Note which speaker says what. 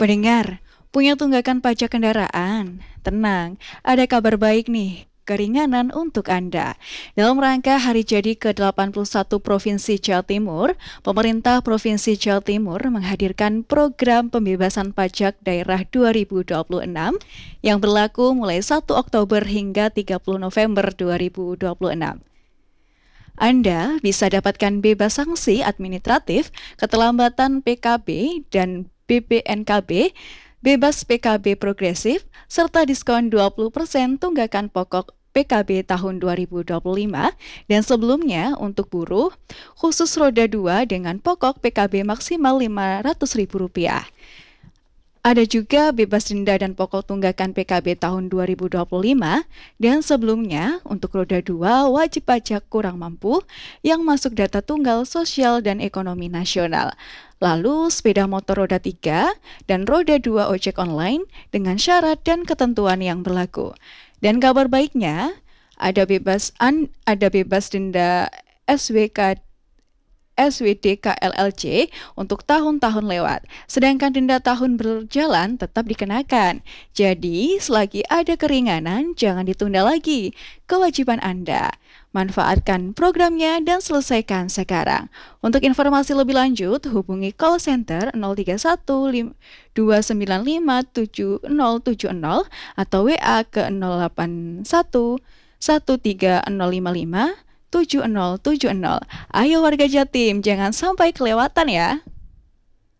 Speaker 1: Pendengar, punya tunggakan pajak kendaraan? Tenang, ada kabar baik nih, keringanan untuk Anda. Dalam rangka Hari Jadi ke-81 Provinsi Jawa Timur, pemerintah Provinsi Jawa Timur menghadirkan program pembebasan pajak daerah 2026 yang berlaku mulai 1 Oktober hingga 30 November 2026. Anda bisa dapatkan bebas sanksi administratif, keterlambatan PKB dan BPNKB, bebas PKB progresif, serta diskon 20% tunggakan pokok PKB tahun 2025 dan sebelumnya untuk buruh, khusus roda 2 dengan pokok PKB maksimal Rp500.000. Ada juga bebas denda dan pokok tunggakan PKB tahun 2025 dan sebelumnya untuk roda 2 wajib pajak kurang mampu yang masuk data tunggal sosial dan ekonomi nasional. Lalu sepeda motor roda 3 dan roda 2 ojek online dengan syarat dan ketentuan yang berlaku. Dan kabar baiknya ada bebas denda SWK SWDKLLC untuk tahun-tahun lewat, sedangkan denda tahun berjalan tetap dikenakan. Jadi, selagi ada keringanan, jangan ditunda lagi kewajiban Anda. Manfaatkan programnya dan selesaikan sekarang. Untuk informasi lebih lanjut, hubungi call center 031 295 7070 atau WA ke 081 13055 7070. Ayo warga Jatim, jangan sampai kelewatan ya.